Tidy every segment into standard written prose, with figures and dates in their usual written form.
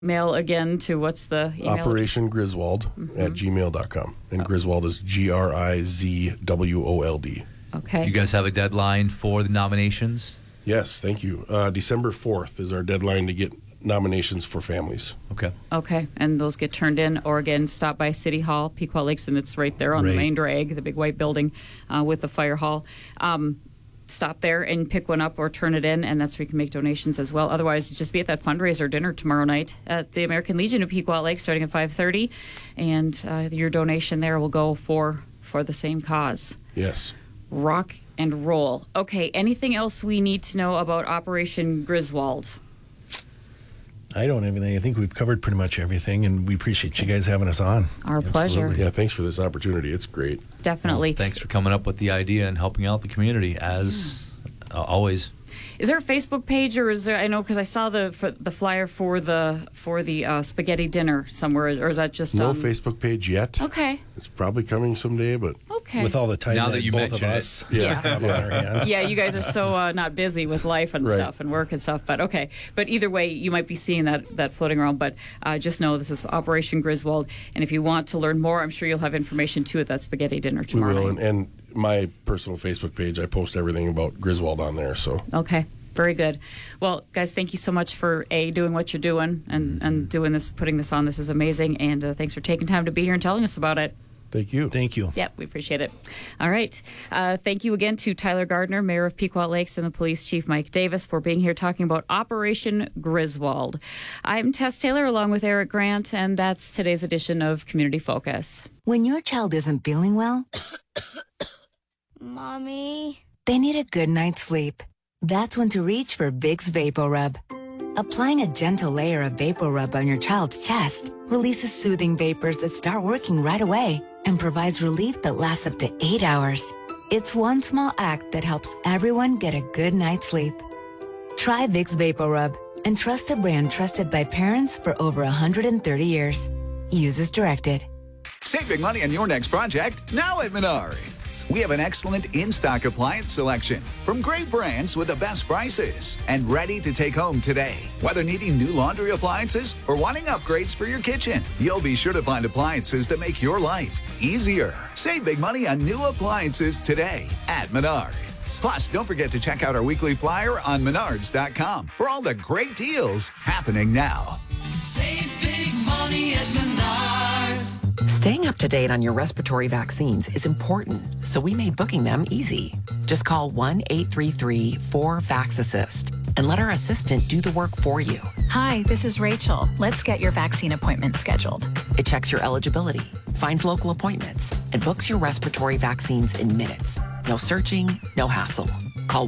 Mail again to what's the email? Operation Griswold at gmail.com. And Griswold is GRIZWOLD. Okay. You guys have a deadline for the nominations? Yes, thank you. December 4th is our deadline to get nominations for families. Okay. Okay, and those get turned in, or again, stop by City Hall, Pequot Lakes, and it's right there on the main drag, the big white building with the fire hall. Stop there and pick one up or turn it in, and that's where you can make donations as well. Otherwise, just be at that fundraiser dinner tomorrow night at the American Legion of Pequot Lakes starting at 5:30, and your donation there will go for the same cause. Yes. Rock and roll. Okay, anything else we need to know about Operation Griswold? I don't have anything. I think we've covered pretty much everything, and we appreciate you guys having us on. Our pleasure. Yeah, thanks for this opportunity. It's great. Definitely. Well, thanks for coming up with the idea and helping out the community, as always. Is there a Facebook page, or is there? I know because I saw the flyer for the spaghetti dinner somewhere, or is that just no Facebook page yet? Okay, it's probably coming someday, but okay. With all the time now that you both mention of it, us, yeah, you guys are so not busy with life and stuff and work and stuff. But okay, but either way, you might be seeing that floating around. But just know this is Operation Griswold, and if you want to learn more, I'm sure you'll have information too at that spaghetti dinner tomorrow. We will, night. and my personal Facebook page, I post everything about Griswold on there. So okay. Very good. Well, guys, thank you so much for doing what you're doing and doing this, putting this on. This is amazing, and thanks for taking time to be here and telling us about it. Thank you. Thank you. Yep, we appreciate it. All right. Thank you again to Tyler Gardner, Mayor of Pequot Lakes, and the Police Chief Mike Davis for being here talking about Operation Griswold. I'm Tess Taylor along with Eric Grant, and that's today's edition of Community Focus. When your child isn't feeling well, Mommy, they need a good night's sleep. That's when to reach for Vicks VapoRub. Applying a gentle layer of VapoRub on your child's chest releases soothing vapors that start working right away and provides relief that lasts up to 8 hours. It's one small act that helps everyone get a good night's sleep. Try Vicks VapoRub and trust a brand trusted by parents for over 130 years. Use as directed. Save big money on your next project now at Menards. We have an excellent in-stock appliance selection from great brands with the best prices and ready to take home today. Whether needing new laundry appliances or wanting upgrades for your kitchen, you'll be sure to find appliances that make your life easier. Save big money on new appliances today at Menards. Plus, don't forget to check out our weekly flyer on Menards.com for all the great deals happening now. Save big money at Menards. Staying up to date on your respiratory vaccines is important, so we made booking them easy. Just call 1-833-4-VAX-ASSIST and let our assistant do the work for you. Hi, this is Rachel. Let's get your vaccine appointment scheduled. It checks your eligibility, finds local appointments, and books your respiratory vaccines in minutes. No searching, no hassle. Call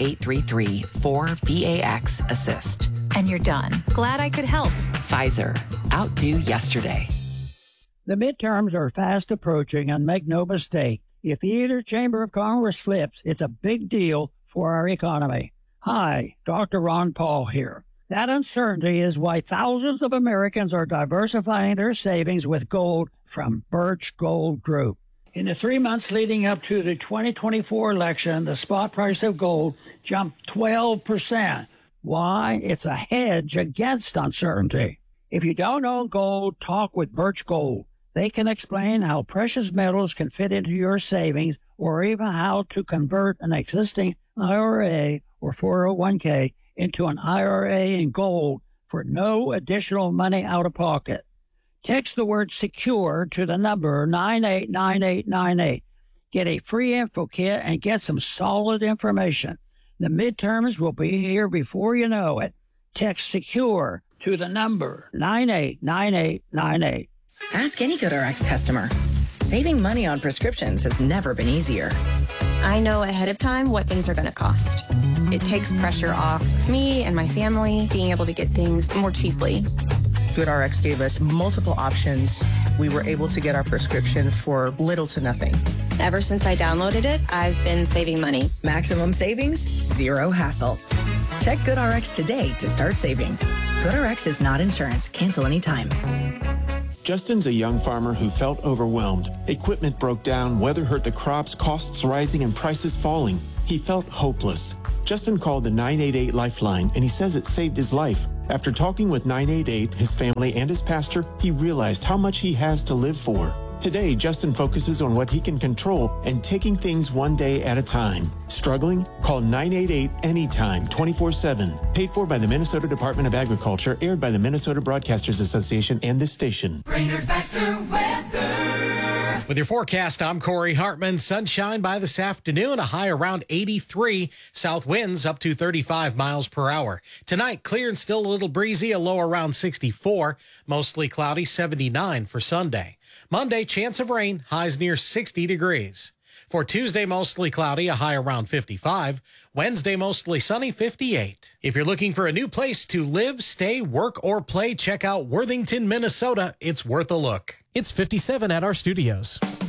1-833-4-VAX-ASSIST. And you're done. Glad I could help. Pfizer. Outdo yesterday. The midterms are fast approaching, and make no mistake, if either chamber of Congress flips, it's a big deal for our economy. Hi, Dr. Ron Paul here. That uncertainty is why thousands of Americans are diversifying their savings with gold from Birch Gold Group. In the 3 months leading up to the 2024 election, the spot price of gold jumped 12%. Why? It's a hedge against uncertainty. If you don't own gold, talk with Birch Gold. They can explain how precious metals can fit into your savings, or even how to convert an existing IRA or 401k into an IRA in gold for no additional money out of pocket. Text the word SECURE to the number 989898. Get a free info kit and get some solid information. The midterms will be here before you know it. Text SECURE to the number 989898. Ask any GoodRx customer. Saving money on prescriptions has never been easier. I know ahead of time what things are going to cost. It takes pressure off me and my family being able to get things more cheaply. GoodRx gave us multiple options. We were able to get our prescription for little to nothing. Ever since I downloaded it, I've been saving money. Maximum savings, zero hassle. Check GoodRx today to start saving. GoodRx is not insurance. Cancel anytime. Justin's a young farmer who felt overwhelmed. Equipment broke down, weather hurt the crops, costs rising, and prices falling. He felt hopeless. Justin called the 988 Lifeline, and he says it saved his life. After talking with 988, his family, and his pastor, he realized how much he has to live for. Today, Justin focuses on what he can control and taking things one day at a time. Struggling? Call 988 anytime, 24/7. Paid for by the Minnesota Department of Agriculture, aired by the Minnesota Broadcasters Association and this station. Brainerd Baxter weather. With your forecast, I'm Corey Hartman. Sunshine by this afternoon, a high around 83. South winds up to 35 miles per hour. Tonight, clear and still a little breezy, a low around 64. Mostly cloudy, 79 for Sunday. Monday, chance of rain, highs near 60 degrees. For Tuesday, mostly cloudy, a high around 55. Wednesday, mostly sunny, 58. If you're looking for a new place to live, stay, work, or play, check out Worthington, Minnesota. It's worth a look. It's 57 at our studios.